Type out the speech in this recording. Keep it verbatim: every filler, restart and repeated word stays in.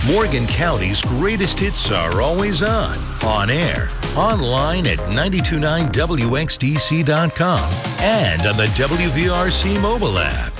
Morgan County's greatest hits are always on. On air, online at nine two nine W X D C dot com, and on the W V R C mobile app.